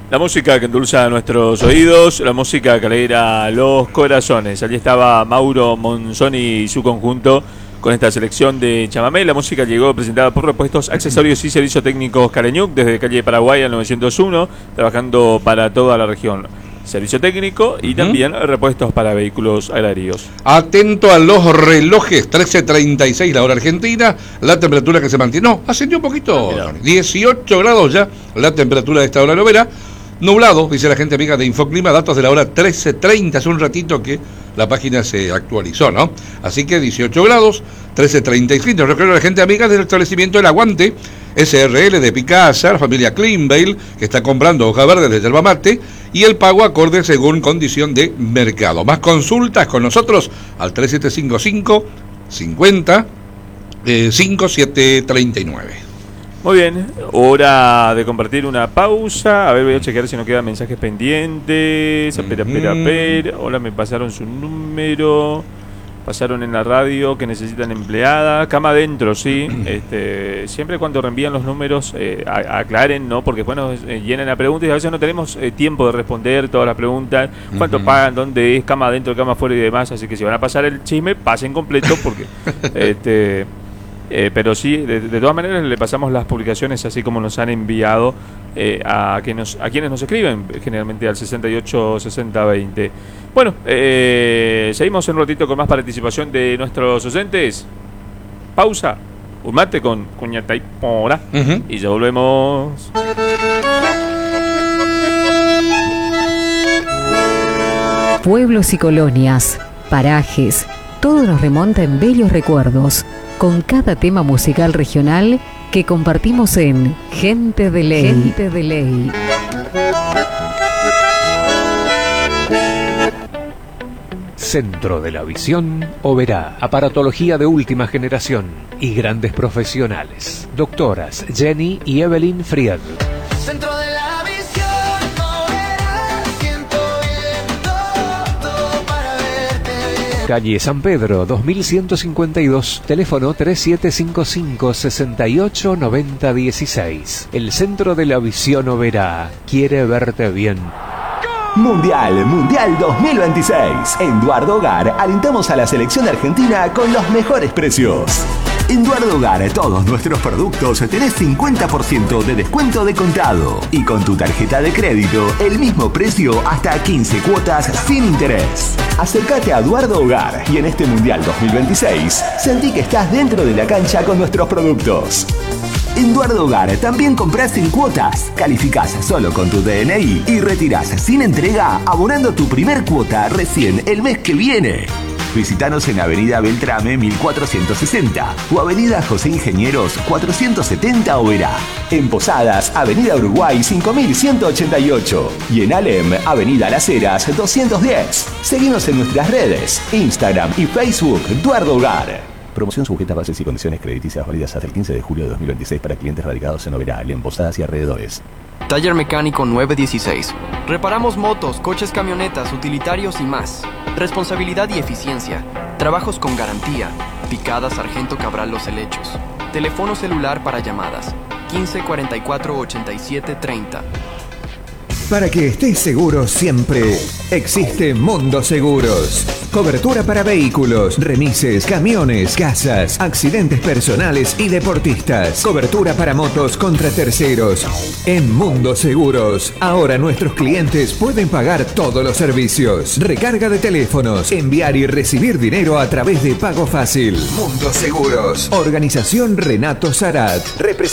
La música que endulza nuestros oídos, la música que alegra los corazones. Allí estaba Mauro Monzoni y su conjunto con esta selección de chamamé. La música llegó presentada por Repuestos, Accesorios y Servicio Técnicos Carañuc desde calle Paraguay al 901, trabajando para toda la región. Servicio técnico y también repuestos para vehículos agrarios. Atento a los relojes, 13:36 la hora argentina, la temperatura que se mantiene, no, ascendió un poquito, 18 grados ya la temperatura de esta hora novela. Nublado, dice la gente amiga de Infoclima, datos de la hora 13:30, hace un ratito que la página se actualizó, ¿no? Así que 18 grados, 13:35. Nos recuerdo a la gente amiga del establecimiento El Aguante, SRL de Picasa, la familia Cleanvale, que está comprando hoja verde de yerba mate, y el pago acorde según condición de mercado. Más consultas con nosotros al 3755 50 5739. Muy bien, hora de compartir una pausa. A ver, voy a chequear si no quedan mensajes pendientes. Espera. Hola, me pasaron su número. Pasaron en la radio que necesitan empleada. Cama adentro, sí. Siempre cuando reenvían los números, aclaren, ¿no? Porque bueno, llenan la pregunta y a veces no tenemos tiempo de responder todas las preguntas. ¿Cuánto pagan? ¿Dónde es? Cama adentro, cama afuera y demás. Así que si van a pasar el chisme, pasen completo porque... pero sí, de todas maneras le pasamos las publicaciones así como nos han enviado a quienes nos escriben, generalmente al 68 60 20. Bueno, seguimos en un ratito con más participación de nuestros oyentes. Pausa, un mate con cuñata y pora, y ya volvemos. Pueblos y colonias, parajes, todo nos remonta en bellos recuerdos, con cada tema musical regional que compartimos en Gente de Ley. Gente de Ley. Centro de la Visión Oberá, aparatología de última generación y grandes profesionales. Doctoras Jenny y Evelyn Fried. Centro de la Visión Oberá, siento bien todo para verte bien. Calle San Pedro, 2152, teléfono 3755-689016. El Centro de la Visión Oberá quiere verte bien. Mundial 2026. En Duardo Hogar alentamos a la selección argentina con los mejores precios. En Duardo Hogar todos nuestros productos tenés 50% de descuento de contado y con tu tarjeta de crédito el mismo precio hasta 15 cuotas sin interés. Acércate a Duardo Hogar y en este Mundial 2026 sentí que estás dentro de la cancha con nuestros productos. En Duardo Hogar también compras sin cuotas, calificás solo con tu DNI y retirás sin entrega abonando tu primer cuota recién el mes que viene. Visítanos en Avenida Beltrame 1460 o Avenida José Ingenieros 470 Oberá. En Posadas, Avenida Uruguay 5188 y en Alem, Avenida Las Heras 210. Seguinos en nuestras redes, Instagram y Facebook Duardo Hogar. Promoción sujeta a bases y condiciones crediticias válidas hasta el 15 de julio de 2026 para clientes radicados en Oberá, en Posadas y alrededores. Taller Mecánico 916. Reparamos motos, coches, camionetas, utilitarios y más. Responsabilidad y eficiencia. Trabajos con garantía. Picada Sargento Cabral Los Helechos. Teléfono celular para llamadas 15 44 87 30. Para que estés seguro siempre, existe Mundo Seguros. Cobertura para vehículos, remises, camiones, casas, accidentes personales y deportistas. Cobertura para motos contra terceros. En Mundo Seguros, ahora nuestros clientes pueden pagar todos los servicios. Recarga de teléfonos, enviar y recibir dinero a través de Pago Fácil. Mundo Seguros. Organización Renato Zarat.